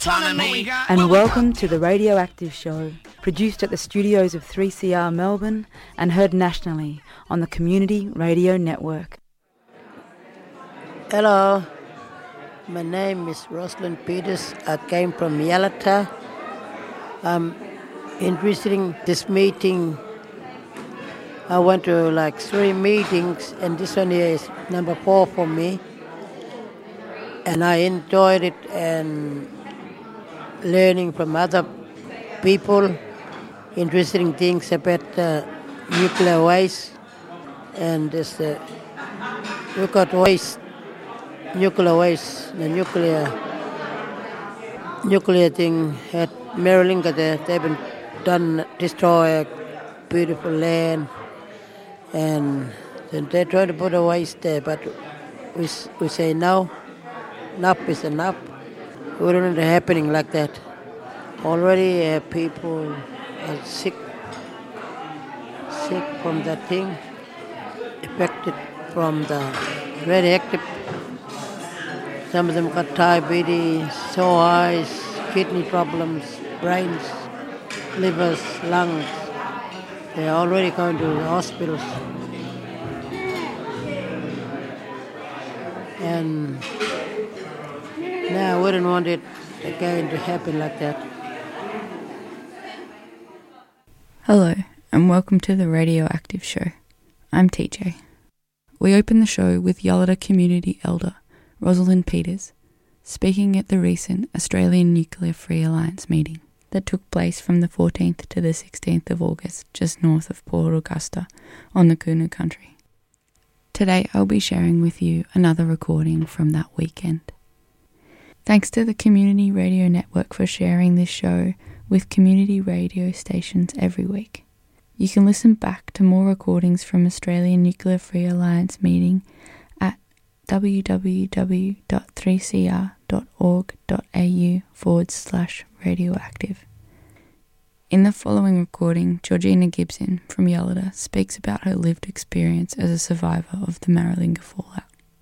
autonomy. And welcome to the Radioactive Show, produced at the studios of 3CR Melbourne and heard nationally on the Community Radio Network. Hello, my name is Rosalind Peters. I came from Yalata. I'm interested in this meeting. I went to like 3 meetings, and this one here is number 4 for me. And I enjoyed it and learning from other people, interesting things about nuclear waste. And there's we got waste, nuclear waste, the nuclear thing at Maralinga there. They've been done, destroy a beautiful land, and then they try to put a waste there, but we say no. Enough is enough. We don't want it happening like that. Already people are sick from that thing, affected from the radioactive. Some of them got diabetes, sore eyes, kidney problems, brains, livers, lungs. They're already going to the hospitals. And no, I wouldn't want it again to happen like that. Hello, and welcome to the Radioactive Show. I'm TJ. We open the show with Yalata Community Elder Rosalind Peters speaking at the recent Australian Nuclear Free Alliance meeting that took place from the 14th to the 16th of August just north of Port Augusta on the Goonoo country. Today I'll be sharing with you another recording from that weekend. Thanks to the Community Radio Network for sharing this show with community radio stations every week. You can listen back to more recordings from Australian Nuclear Free Alliance meeting at www.3cr.org.au/radioactive. In the following recording, Georgina Gibson from Yalata speaks about her lived experience as a survivor of the Maralinga fallout.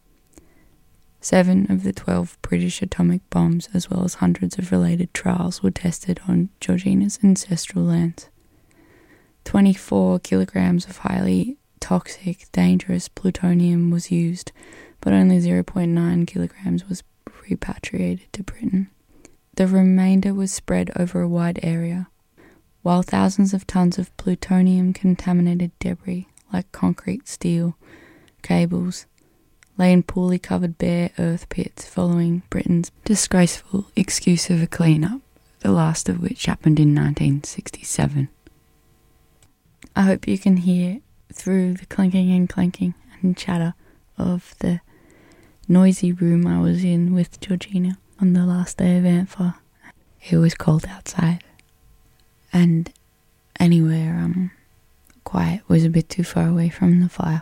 7 of the 12 British atomic bombs, as well as hundreds of related trials, were tested on Georgina's ancestral lands. 24 kilograms of highly toxic, dangerous plutonium was used, but only 0.9 kilograms was repatriated to Britain. The remainder was spread over a wide area, while thousands of tons of plutonium-contaminated debris, like concrete, steel, cables, lay in poorly covered bare earth pits following Britain's disgraceful excuse of a clean-up, the last of which happened in 1967. I hope you can hear through the clinking and clanking and chatter of the noisy room I was in with Georgina on the last day of ANTFA. It was cold outside, and anywhere quiet was a bit too far away from the fire.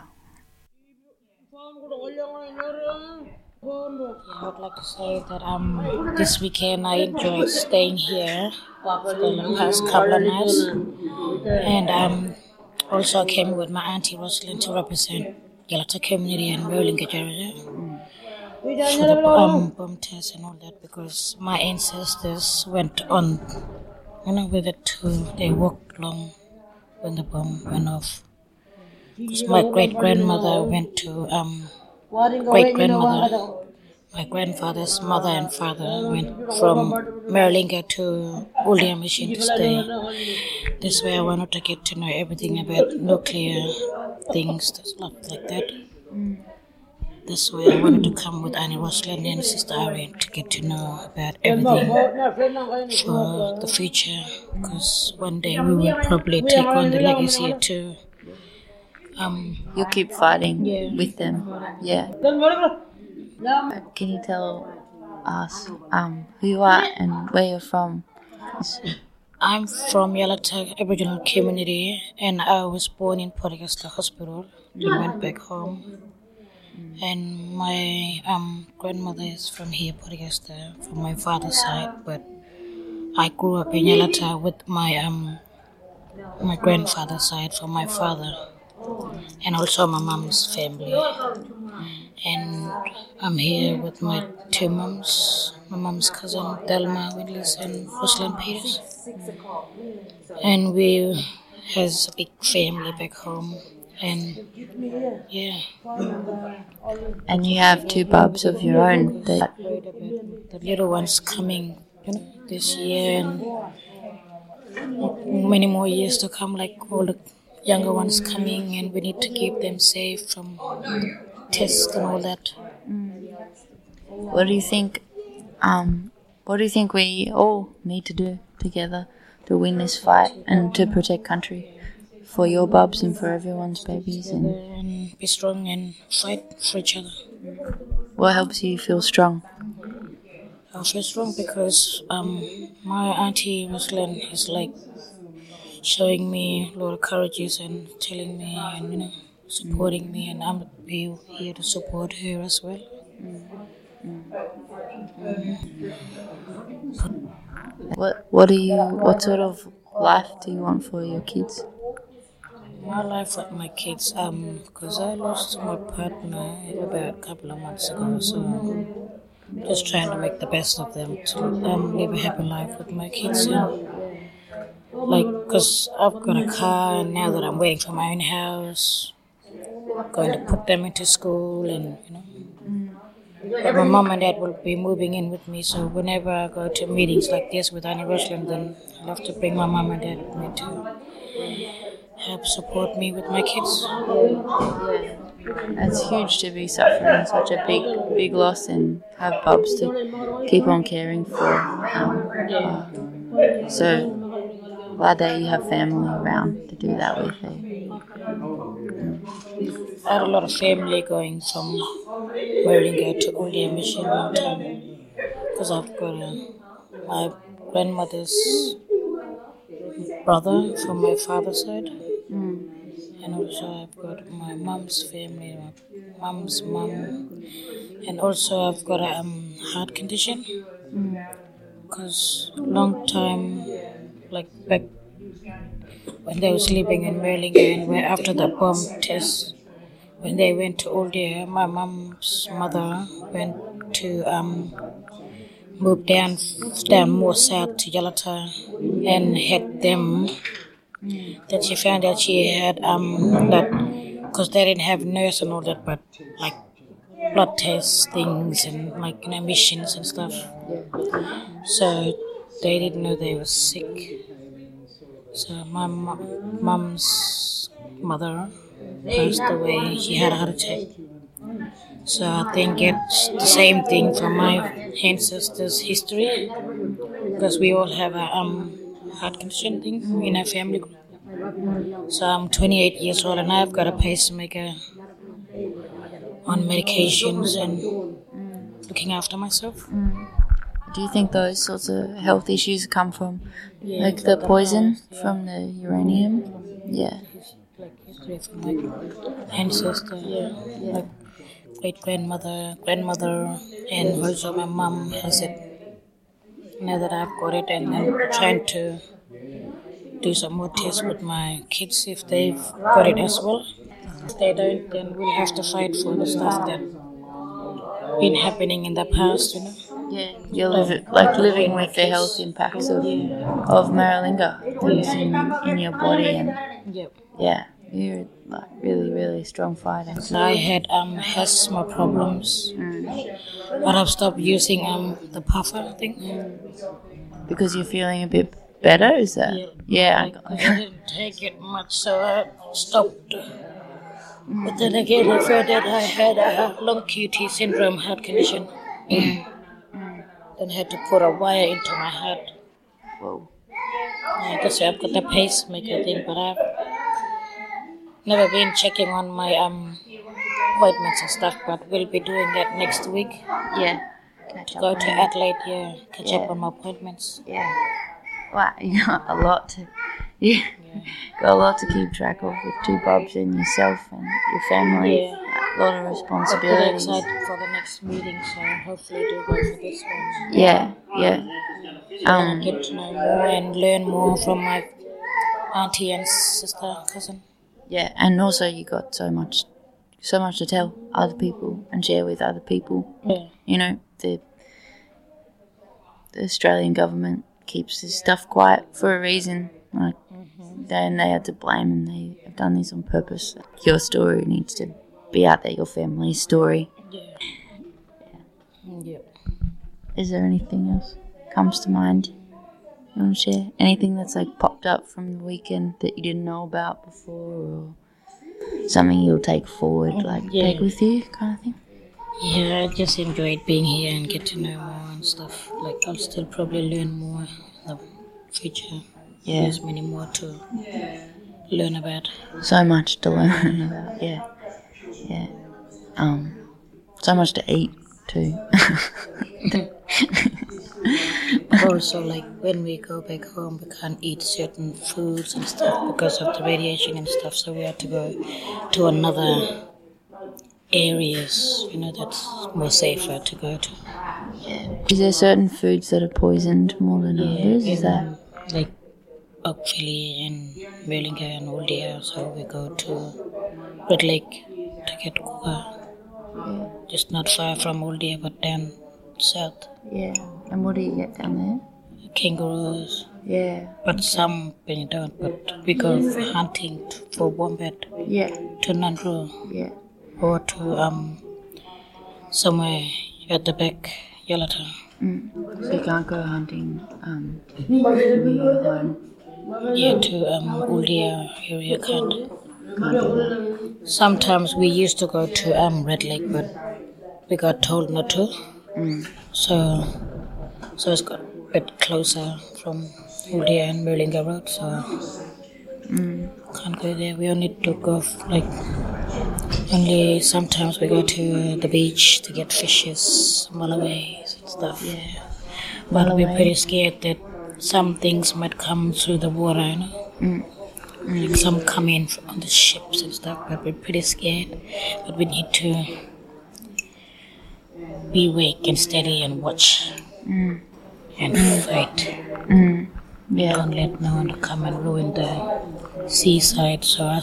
I would like to say that this weekend I enjoyed staying here for the past couple of nights, and also came with my auntie Rosalind to represent Yalata community and Maralinga area for the bomb test and all that, because my ancestors went on, with it too. They walked along when the bomb went off. Because my great-grandmother went to my grandfather's mother and father went from Maralinga to Ulia Mission to stay. This way I wanted to get to know everything about nuclear things, stuff like that. This way I wanted to come with Annie Rosalind and Sister Irene to get to know about everything for the future, because one day we will probably take on the legacy too. You'll keep fighting with them. Yeah. Can you tell us who you are and where you're from? I'm from Yalata Aboriginal community, and I was born in Port Augusta Hospital. Then went back home. And my grandmother is from here, Port Augusta, from my father's side. But I grew up in Yalata with my grandfather's side from my father, and also my mom's family. And I'm here with my two mums, my mum's cousin Delma Winleys and Rosalind Peters. And we has a big family back home. And yeah. And you have two bubs of your own. The little ones coming, this year and many more years to come, like all the younger ones coming, and we need to keep them safe from tests and all that. What do you think? What do you think we all need to do together to win this fight and to protect country for your bubs and for everyone's babies? And be strong and fight for each other. What helps you feel strong? I feel strong because my auntie Rosalind is like showing me a lot of courage and telling me and supporting me, and I'm here to support her as well. What sort of life do you want for your kids? My life with my kids, because I lost my partner about a couple of months ago, so just trying to make the best of them to live a happy life with my kids. Because I've got a car, and now that I'm waiting for my own house, going to put them into school, and But my mom and dad will be moving in with me, so whenever I go to meetings like this with Auntie Rosalind, then I'll have to bring my mom and dad with me to help support me with my kids. It's huge to be suffering such a big loss and have bubs to keep on caring for. So glad that you have family around to do that with you. I had a lot of family going from Warringah to Oldie Mission because I've got my grandmother's brother from my father's side. And also I've got my mom's family, my mom's mom, and also I've got a heart condition because long time, like back when they was living in Merlinga, and after the bomb test, when they went to Oldie, my mom's mother went to move down more south to Yalata and had them. Then she found out she had that, because they didn't have nurse and all that, but like blood tests things and like missions and stuff. So they didn't know they were sick. So my mom's mother passed away. She had a heart attack. So I think it's the same thing from my ancestors' history, because we all have a heart condition thing in our family group. So I'm 28 years old and I've got a pacemaker on medications and looking after myself. Do you think those sorts of health issues come from like the poison from the uranium? Yeah. Like history from my ancestor, like great grandmother, and also my mom has it. Now that I've got it, and I'm trying to do some more tests with my kids if they've got it as well. If they don't, then we'll have to fight for the stuff that been happening in the past, Yeah, you're living with the health impacts of Maralinga things in your body, and you're like really strong fighter. So I had asthma problems, but I've stopped using the puffer thing. Because you're feeling a bit better, is that? Yeah. I didn't take it much, so I stopped. But then again, I found that I had a long QT syndrome heart condition. Then had to put a wire into my heart. Whoa. I guess I've got the pacemaker thing, but I've never been checking on my appointments and stuff, but we'll be doing that next week. Yeah. To go to Adelaide, catch up on my appointments. Yeah. Wow, you got a lot to got a lot to keep track of with two bubs and yourself and your family. Yeah. A lot of responsibilities. I'm excited for the next meeting, so hopefully do go for this one. Yeah. Get to know more and learn more from my auntie and sister, cousin. Yeah, and also you got so so much to tell other people and share with other people. Yeah. You know, the Australian government keeps this stuff quiet for a reason. Like, they had to blame, and they have done this on purpose. Your story needs to be out there, your family's story. Yeah. Yeah. Is there anything else comes to mind you want to share? Anything that's like popped up from the weekend that you didn't know about before, or something you'll take forward, like take with you kind of thing? Yeah, I just enjoyed being here and get to know more and stuff. Like, I'll still probably learn more in the future. Yeah. There's many more to learn about. So much to learn about, yeah. So much to eat too. Also, like, when we go back home, we can't eat certain foods and stuff because of the radiation and stuff, so we have to go to another areas, that's more safer to go to. Yeah. Is there certain foods that are poisoned more than others? Is that like Oakville and Wellinga and Oldea, so we go to Red Lake to get kuka. Yeah. Just not far from Oldea, but down south. Yeah. And what do you get down there? Kangaroos. Yeah. But some we don't. But we go hunting for wombat. Yeah. To Nandro. Yeah. Or to somewhere at the back, Yalata. So you can't go hunting when you're home? Yeah, to Oldea area can't do that. Sometimes we used to go to Red Lake, but we got told not to. So it's got a bit closer from Oldea and Merlinga Road, so can't go there. We only to go only sometimes we go to the beach to get fishes, wallabies and stuff. Yeah. But we're pretty scared that some things might come through the water, Like some come in on the ships and stuff, but we're pretty scared. But we need to be awake and steady and watch and fight. Yeah. Don't let no one come and ruin the seaside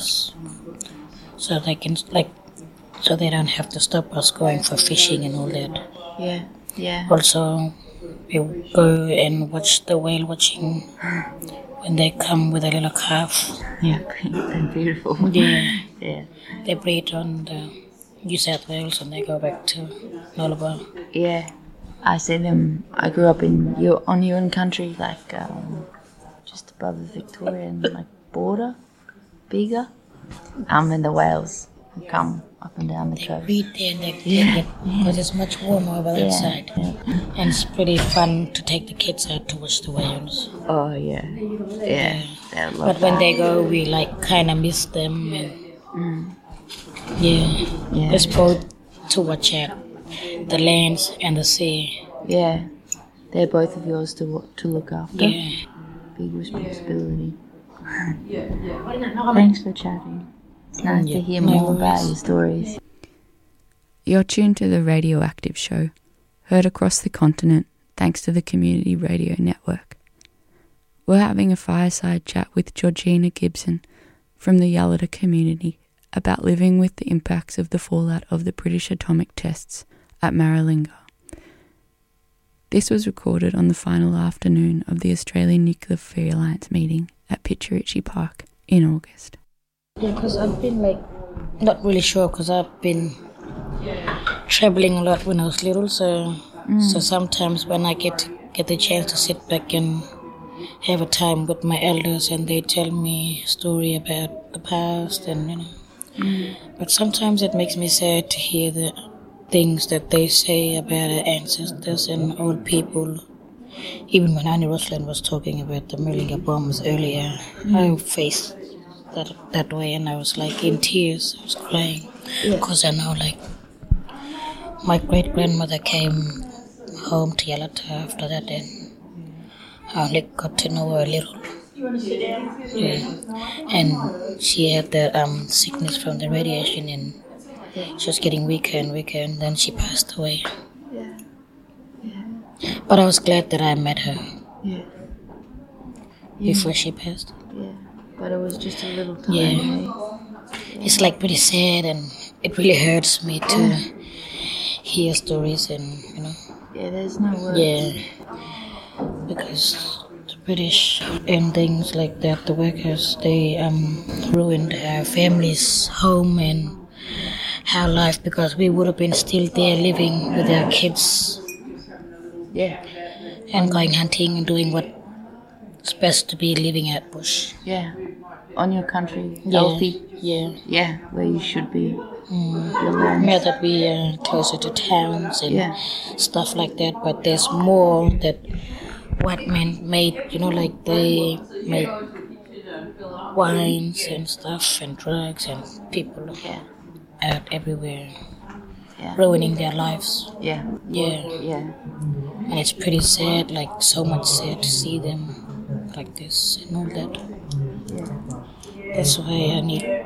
so they can so they don't have to stop us going for fishing and all that. Yeah, yeah. Also, we go and watch the whale watching when they come with a little calf. Yeah, they're beautiful. Yeah. Yeah. They breed on the New South Wales and they go back to Nullarbor. Yeah, I see them. I grew up on Yuin country, just above the Victorian border, bigger. And the whales come up and down the coast. Breed there and because it's much warmer over that side. Yeah. And it's pretty fun to take the kids out to watch the whales. Oh, yeah. Yeah. But when they go, we kind of miss them. And, it's both to watch out, the lands and the sea. Yeah. They're both of yours to look after. Yeah. Big responsibility. Thanks for chatting. It's nice to hear more about your stories. You're tuned to the Radioactive Show, heard across the continent thanks to the Community Radio Network. We're having a fireside chat with Georgina Gibson from the Yalata community about living with the impacts of the fallout of the British atomic tests at Maralinga. This was recorded on the final afternoon of the Australian Nuclear Free Alliance meeting at Pitcherichi Park in August. Yeah, because I've been not really sure because I've been travelling a lot when I was little, so sometimes when I get the chance to sit back and have a time with my elders and they tell me a story about the past and but sometimes it makes me sad to hear the things that they say about our ancestors and old people. Even when Annie Rosland was talking about the Merlinga bombs earlier, I faced that way and I was in tears. I was crying because I know my great-grandmother came home to Yalata after that and I only got to know her a little. Yeah. And she had the sickness from the radiation and she was getting weaker and weaker and then she passed away. Yeah. But I was glad that I met her before she passed. Yeah, but it was just a little time. it's like pretty sad, and it really hurts me to hear stories, and Yeah, there's no words. yeah, because the British and things like that, the workers, they ruined our families' home and our life, because we would have been still there living with our kids Yeah, and going hunting and doing what's best to be living at bush. yeah. On your country, Yeah, healthy. yeah. Yeah, where you should be. Yeah, that we are closer to towns and Yeah. stuff like that, but there's more that white men made, like they make wines and stuff and drugs, and people out everywhere Yeah. ruining their lives. Yeah, Yeah, yeah, and it's pretty sad, like so much sad to see them like this and all that. yeah. That's why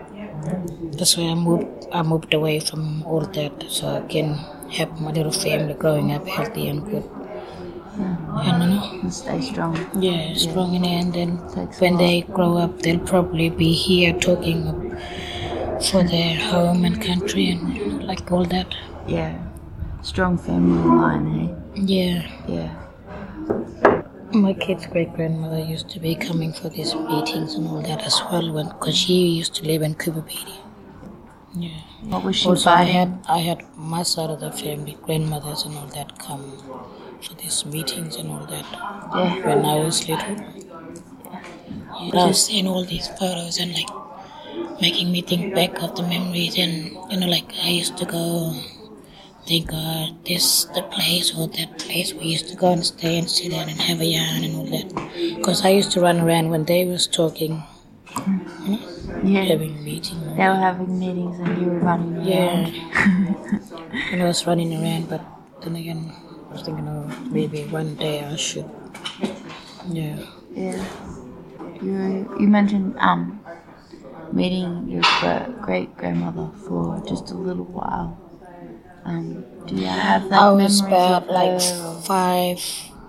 I moved away from all that, so I can have my little family growing up healthy and good. And And stay strong. strong in the end. And Takes when a lot. they grow up, they'll probably be here talking for their home and country and like all that. Yeah. Strong family line, hey? Yeah. Yeah. My kid's great-grandmother used to be coming for these meetings and all that as well, because she used to live in Cooper Beatty. Yeah. What was she Also, fighting? I had my side of the family, grandmothers and all that, come for these meetings and all that Yeah. when I was little. Yeah, I was seeing all these photos and like making me think back of the memories, and like I used to go think, the place or that place we used to go and stay and sit down and have a yarn and all that. Because I used to run around when they was talking, Yeah. having a meeting. They were having meetings and you were running around. Yeah. And I was running around, but then again, I was thinking, maybe one day I should. Yeah. Yeah. You mentioned meeting your great grandmother for just a little while. Do you have that I was memories about of like her? 5,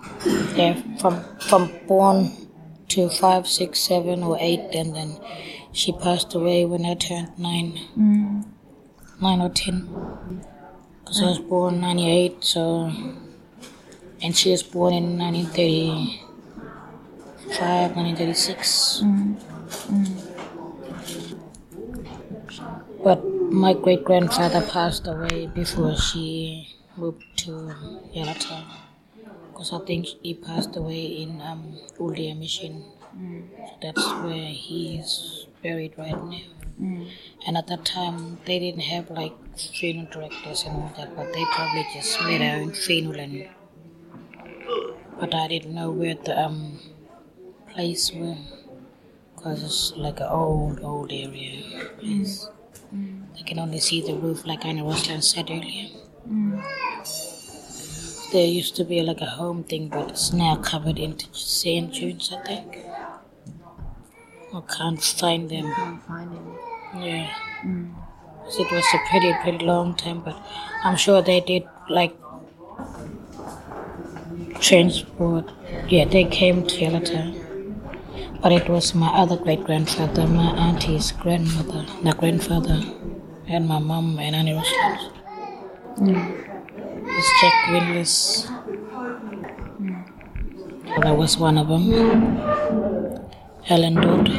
from born to 5, 6, 7 or 8, and then she passed away when I turned 9 or 10. Because I was born 98, so, and she was born in 1935, 1936. But my great-grandfather passed away before she moved to Yalata. Because I think he passed away in Uldia Mission. So that's where he is buried right now. And at that time, they didn't have like funeral directors and all that, but they probably just made their own funeral. But I didn't know where the place was, because it's like an old area place. I can only see the roof, like Anna Roslan said earlier. There used to be like a home thing, but it's now covered into sand dunes, I think. I can't find them. Can't find it. Yeah. So it was a pretty long time, but I'm sure they did like transport. Yeah, they came to Yalata. But it was my other great-grandfather, my auntie's grandmother, not grandfather, and my mom and Annie Roslan's. It's Jack Winless. That was one of them. Helen Dodd.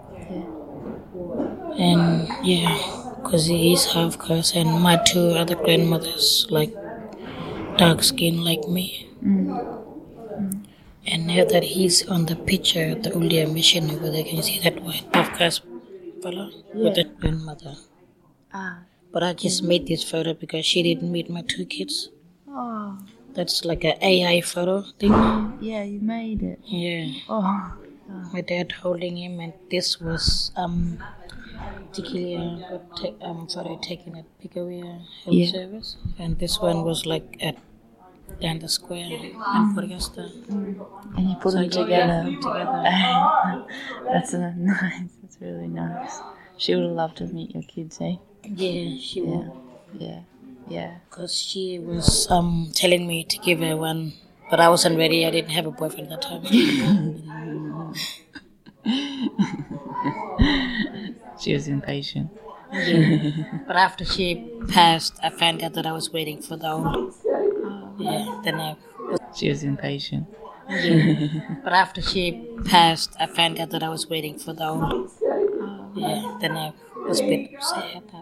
And yeah, because he is half Khas, and my 2 other grandmothers, like dark skin like me. And now that he's on the picture at the Uldia Mission over there, can you see that white half Khas fella with that grandmother? But I just made this photo because she didn't meet my 2 kids. Oh, That's like an AI photo thing. yeah, you made it. Yeah. Oh, My dad holding him, and this was particularly photo taken at Pigawea Health Yeah. Service, and this one was like at down the square in Forgasta. and you put So I them just together. put them together. That's nice. That's really nice. She would have loved to meet your kids, eh? Yeah, she Yeah, would, yeah, yeah. because she was telling me to give her one, but I wasn't ready. I didn't have a boyfriend at that time. She was impatient. But after she passed, I found out that I was waiting for the old. Yeah, then I. She was impatient. But after she passed, I found out that I was waiting for the old. Yeah, then I was a bit sad.